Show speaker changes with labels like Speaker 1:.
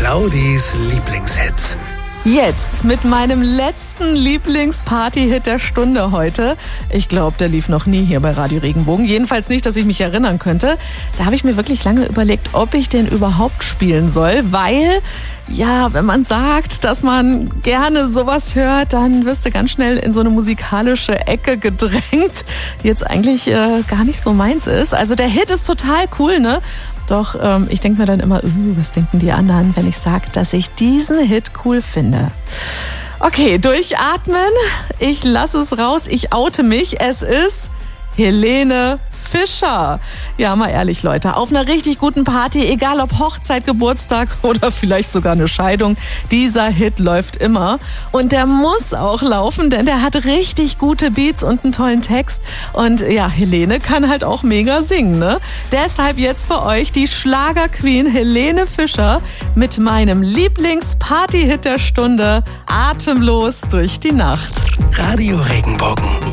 Speaker 1: Claudis Lieblingshits.
Speaker 2: Jetzt mit meinem letzten Lieblingsparty-Hit der Stunde heute. Ich glaube, der lief noch nie hier bei Radio Regenbogen. Jedenfalls nicht, dass ich mich erinnern könnte. Da habe ich mir wirklich lange überlegt, ob ich den überhaupt spielen soll. Weil, ja, wenn man sagt, dass man gerne sowas hört, dann wirst du ganz schnell in so eine musikalische Ecke gedrängt, die jetzt eigentlich gar nicht so meins ist. Also der Hit ist total cool, ne? Doch ich denke mir dann immer, was denken die anderen, wenn ich sage, dass ich diesen Hit cool finde. Okay, durchatmen. Ich lasse es raus. Ich oute mich. Es ist Helene Fischer. Ja, mal ehrlich, Leute, auf einer richtig guten Party, egal ob Hochzeit, Geburtstag oder vielleicht sogar eine Scheidung, dieser Hit läuft immer. Und der muss auch laufen, denn der hat richtig gute Beats und einen tollen Text. Und ja, Helene kann halt auch mega singen, ne? Deshalb jetzt für euch die Schlagerqueen Helene Fischer mit meinem Lieblingsparty-Hit der Stunde, Atemlos durch die Nacht.
Speaker 1: Radio Regenbogen.